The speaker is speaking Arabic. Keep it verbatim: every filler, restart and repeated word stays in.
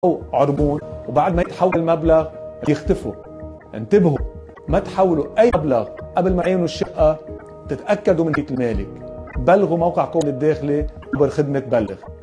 أو عربون، وبعد ما يتحول المبلغ يختفوا. انتبهوا، ما تحولوا أي مبلغ قبل ما تعينوا الشقة، تتأكدوا من بيت المالك. بلغوا موقع قوة الداخلي خبر خدمة بلغ.